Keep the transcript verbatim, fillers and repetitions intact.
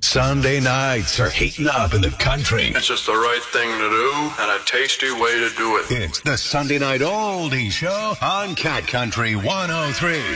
Sunday nights are heating up in the country. It's just the right thing to do and a tasty way to do it. It's the Sunday Night Oldie Show on Cat Country one oh three.